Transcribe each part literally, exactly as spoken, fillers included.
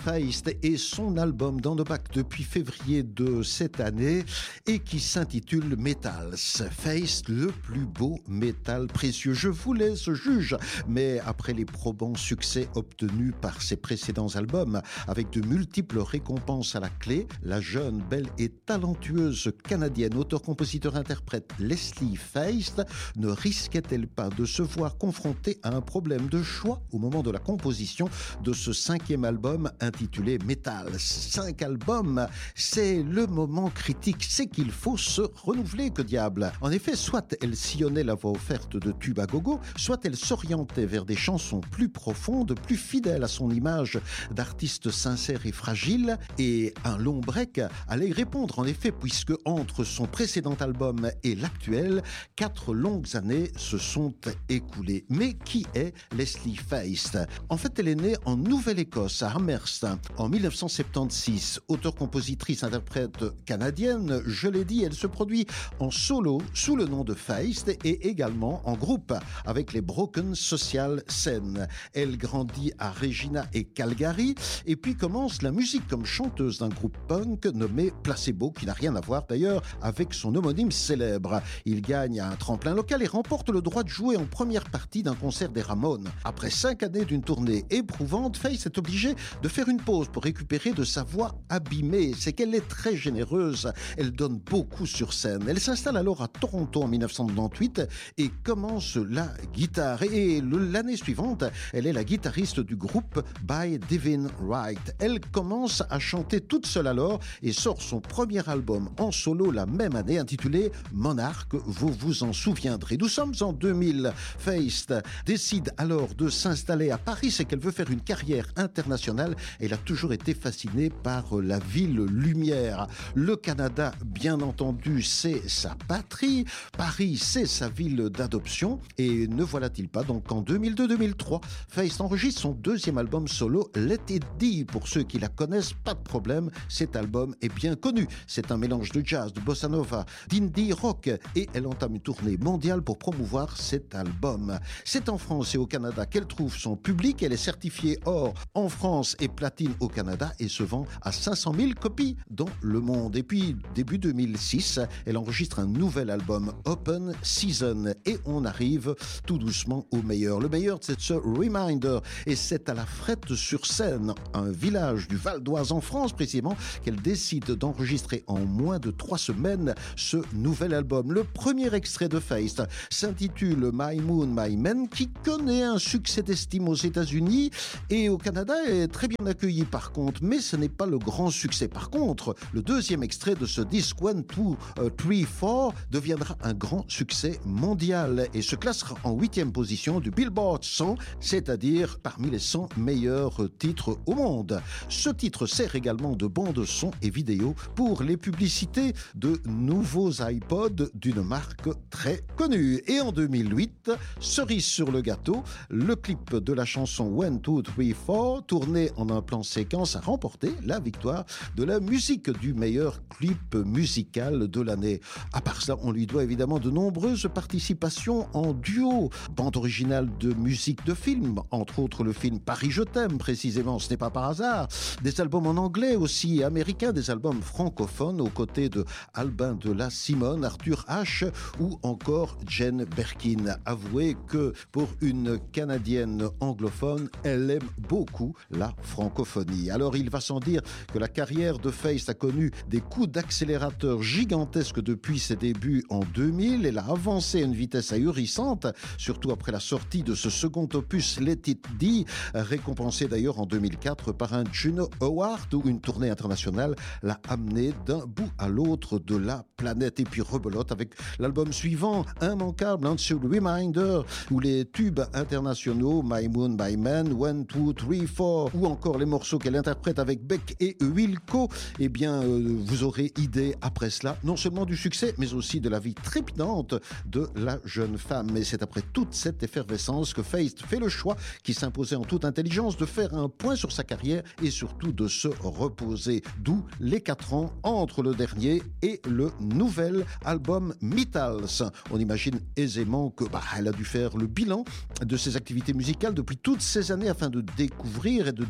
Feist et son album dans nos bacs depuis février de cette année et qui s'intitule Metals. Feist, le plus beau métal précieux. Je vous laisse juge, mais après les probants succès obtenus par ses précédents albums, avec de multiples récompenses à la clé, la jeune, belle et talentueuse canadienne auteur-compositeur-interprète Leslie Feist ne risquait-elle pas de se voir confrontée à un problème de choix au moment de la composition de ce cinquième album intitulé Metals? Cinq albums, c'est le moment critique, c'est qu'il faut se renouveler, que diable. En effet, soit elle sillonnait la voie offerte de tubes à gogo, soit elle s'orientait vers des chansons plus profondes, plus fidèles à son image d'artiste sincère et fragile, et un long break allait y répondre en effet, puisque entre son précédent album et l'actuel, quatre longues années se sont écoulées. Mais qui est Leslie Feist? En fait, elle est née en Nouvelle-Écosse, à Amherst, en dix-neuf cent soixante-seize. Auteure-compositrice interprète canadienne, je l'ai dit, elle se produit en solo sous le nom de Feist et également en groupe avec les Broken Social Scene. Elle grandit à Regina et Calgary et puis commence la musique comme chanteuse d'un groupe punk nommé Placebo, qui n'a rien à voir d'ailleurs avec son homonyme célèbre. Il gagne un tremplin local et remporte le droit de jouer en première partie d'un concert des Ramones. Après cinq années d'une tournée éprouvante, Feist est obligée de faire une pause pour récupérer de sa voix abîmée. C'est qu'elle est très généreuse, elle donne beaucoup sur scène. Elle s'installe alors à Toronto en dix-neuf cent quatre-vingt-dix-huit et commence la guitare. Et l'année suivante, elle est la guitariste du groupe By Divine Right. Elle commence à chanter toute seule alors et sort son premier album en solo la même année intitulé Monarch, vous vous en souviendrez. Nous sommes en deux mille. Feist décide alors de s'installer à Paris, c'est qu'elle veut faire une carrière internationale. Elle a toujours été fascinée par la ville lumière. Le Canada, bien entendu, c'est sa patrie. Paris, c'est sa ville d'adoption. Et ne voilà-t-il pas donc en deux mille deux deux mille trois, Feist enregistre son deuxième album solo, Let It Be. Pour ceux qui la connaissent, pas de problème, cet album est bien connu. C'est un mélange de jazz, de bossa nova, d'indie rock et elle entame une tournée mondiale pour promouvoir cet album. C'est en France et au Canada qu'elle trouve son public. Elle est certifiée or en France et platine au Canada et se vend à cinq cent mille copies dans le monde. Et puis, début deux mille six, elle enregistre un nouvel album, Open Season, et on arrive tout doucement au meilleur. Le meilleur, c'est ce Reminder, et c'est à la Frette-sur-Seine, un village du Val d'Oise en France précisément, qu'elle décide d'enregistrer en moins de trois semaines ce nouvel album. Le premier extrait de Feist s'intitule My Moon, My Man, qui connaît un succès d'estime aux États-Unis et au Canada est très bien accueilli par contre, mais ce n'est pas le grand succès. Par contre, le deuxième extrait de ce disque One, Two, uh, Three, Four deviendra un grand succès mondial et se classera en huitième position du Billboard cent, c'est-à-dire parmi les cent meilleurs titres au monde. Ce titre sert également de bande son et vidéo pour les publicités de nouveaux iPods d'une marque très connue. Et en deux mille huit, cerise sur le gâteau, le clip de la chanson One, Two, Three, Four, tourné en un plan séquence, a remporté la victoire de la musique du meilleur clip musical de l'année. À part ça, on lui doit évidemment de nombreuses participations en duo. Bande originale de musique de film, entre autres le film Paris je t'aime, précisément, ce n'est pas par hasard. Des albums en anglais aussi, américains, des albums francophones aux côtés de Albin de la Simone, Arthur H ou encore Jane Birkin. Avouez que pour une Canadienne anglophone, elle aime beaucoup la francophonie. Alors il va sans dire que la carrière de Feist a connu des coups d'accélérateur gigantesques depuis ses débuts en deux mille. Elle a avancé à une vitesse ahurissante, surtout après la sortie de ce second opus Let It Be, récompensé d'ailleurs en deux mille quatre par un Juno Award où une tournée internationale l'a amené d'un bout à l'autre de la planète. Et puis rebelote avec l'album suivant, immanquable, Answer Reminder, où les tubes internationaux My Moon, My Man, One, Two, Three, Four, ou encore les morceaux qu'elle interprète avec Beck et Wilco, eh bien, euh, vous aurez idée après cela, non seulement du succès, mais aussi de la vie trépidante de la jeune femme. Et c'est après toute cette effervescence que Feist fait le choix, qui s'imposait en toute intelligence, de faire un point sur sa carrière et surtout de se reposer. D'où les quatre ans entre le dernier et le nouvel album Metals. On imagine aisément que bah, elle a dû faire le bilan de ses activités musicales depuis toutes ces années afin de découvrir et de définir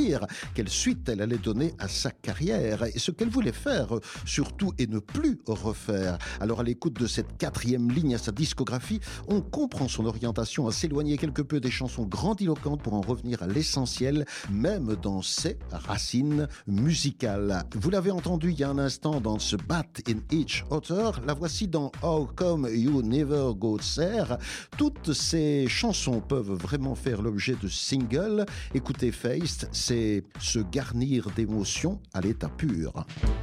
découvrir quelle suite elle allait donner à sa carrière et ce qu'elle voulait faire, surtout, et ne plus refaire. Alors, à l'écoute de cette quatrième ligne à sa discographie, on comprend son orientation à s'éloigner quelque peu des chansons grandiloquentes pour en revenir à l'essentiel, même dans ses racines musicales. Vous l'avez entendu il y a un instant dans ce Bat in Each Other, la voici dans How Come You Never Go There. Toutes ces chansons peuvent vraiment faire l'objet de singles. Écoutez Feist, c'est se garnir d'émotions à l'état pur.